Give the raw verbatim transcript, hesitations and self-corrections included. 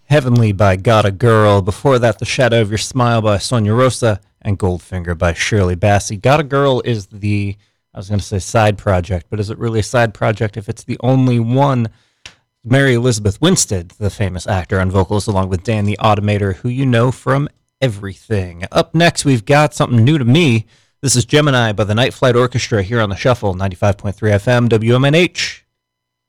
Heavenly by Got a Girl. Before that, The Shadow of Your Smile by Sonia Rosa and Goldfinger by Shirley Bassey. Got a Girl is the, I was going to say side project, but is it really a side project if it's the only one? Mary Elizabeth Winstead, the famous actor and vocalist, along with Dan the Automator, who you know from everything. Up next, we've got something new to me. This is Gemini by the Night Flight Orchestra here on the Shuffle, ninety-five point three F M, W M N H.